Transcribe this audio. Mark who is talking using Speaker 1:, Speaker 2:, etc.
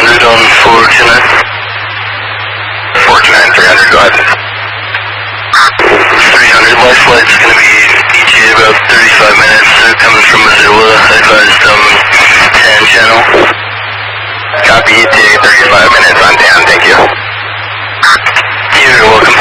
Speaker 1: 300 on 429. 429, 300, go ahead. 300, life flight's going to be ETA about 35 minutes, coming from Missoula, advised 10 channel. Copy, ETA 35 minutes on 10, thank you. You're welcome.